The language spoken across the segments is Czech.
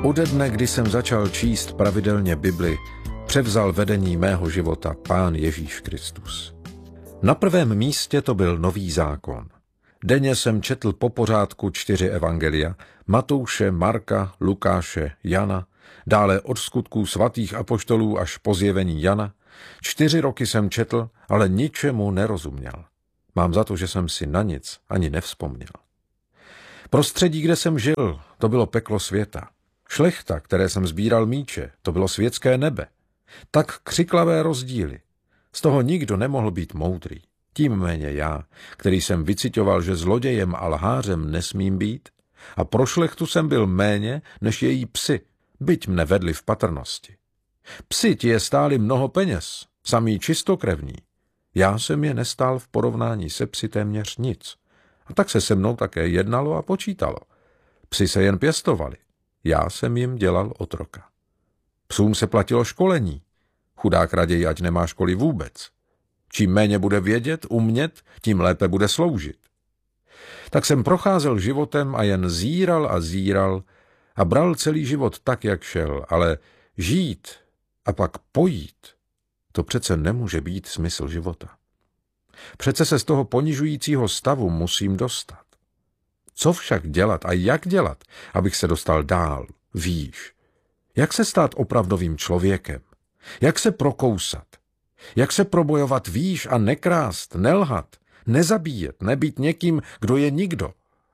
Ode dne, kdy jsem začal číst pravidelně Bibli, převzal vedení mého života Pán Ježíš Kristus. Na prvém místě to byl Nový zákon. Denně jsem četl po pořádku 4 evangelia, Matouše, Marka, Lukáše, Jana, dále od skutků svatých apoštolů až po zjevení Jana. 4 roky jsem četl, ale ničemu nerozuměl. Mám za to, že jsem si na nic ani nevzpomněl. Prostředí, kde jsem žil, to bylo peklo světa. Šlechta, které jsem sbíral míče, to bylo světské nebe. Tak křiklavé rozdíly. Z toho nikdo nemohl být moudrý. Tím méně já, který jsem vyciťoval, že zlodějem a lhářem nesmím být, a pro šlechtu jsem byl méně než její psi, byť mne vedli v patrnosti. Psi ti je stáli mnoho peněz, samý čistokrevní. Já jsem je nestál v porovnání se psi téměř nic. A tak se mnou také jednalo a počítalo. Psi se jen pěstovali. Já jsem jim dělal otroka. Psům se platilo školení. Chudák raději, ať nemá školy vůbec. Čím méně bude vědět, umět, tím lépe bude sloužit. Tak jsem procházel životem a jen zíral a bral celý život tak, jak šel, ale žít a pak pojít, to přece nemůže být smysl života. Přece se z toho ponižujícího stavu musím dostat. Co však dělat a jak dělat, abych se dostal dál, výš? Jak se stát opravdovým člověkem? Jak se prokousat? Jak se probojovat výš a nekrást, nelhat, nezabíjet, nebýt někým, kdo je nikdo?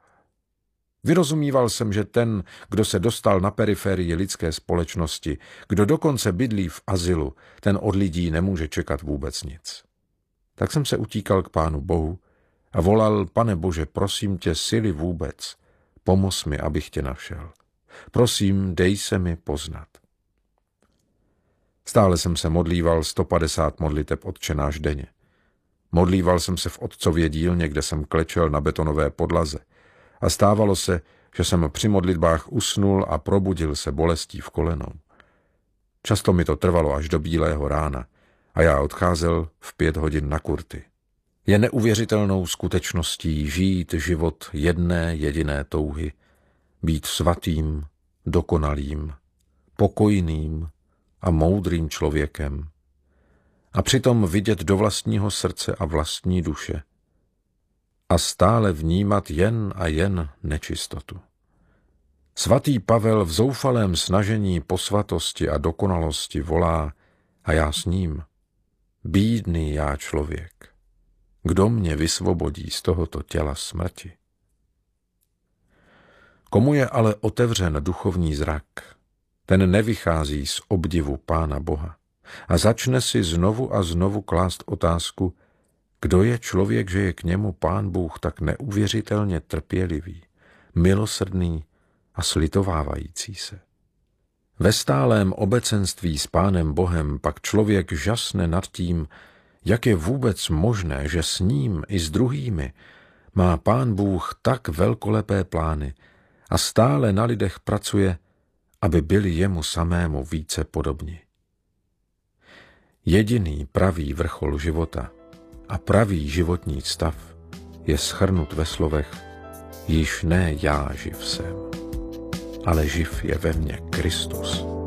Vyrozumíval jsem, že ten, kdo se dostal na periferii lidské společnosti, kdo dokonce bydlí v azylu, ten od lidí nemůže čekat vůbec nic. Tak jsem se utíkal k Pánu Bohu a volal: Pane Bože, prosím tě, sily vůbec, pomoz mi, abych tě našel. Prosím, dej se mi poznat. Stále jsem se modlíval 150 modliteb Otčenáš denně. Modlíval jsem se v otcově dílně, kde jsem klečel na betonové podlaze. A stávalo se, že jsem při modlitbách usnul a probudil se bolestí v kolenou. Často mi to trvalo až do bílého rána a já odcházel v 5 hodin na kurty. Je neuvěřitelnou skutečností žít život jedné jediné touhy, být svatým, dokonalým, pokojným a moudrým člověkem a přitom vidět do vlastního srdce a vlastní duše a stále vnímat jen a jen nečistotu. Svatý Pavel v zoufalém snažení po svatosti a dokonalosti volá, a já s ním: bídný já člověk, kdo mě vysvobodí z tohoto těla smrti? Komu je ale otevřen duchovní zrak, ten nevychází z obdivu Pána Boha a začne si znovu a znovu klást otázku, kdo je člověk, že je k němu Pán Bůh tak neuvěřitelně trpělivý, milosrdný a slitovávající se. Ve stálém obecenství s Pánem Bohem pak člověk žasne nad tím, jak je vůbec možné, že s ním i s druhými má Pán Bůh tak velkolepé plány a stále na lidech pracuje, aby byli jemu samému více podobni. Jediný pravý vrchol života a pravý životní stav je shrnut ve slovech: již ne já živ jsem, ale živ je ve mně Kristus.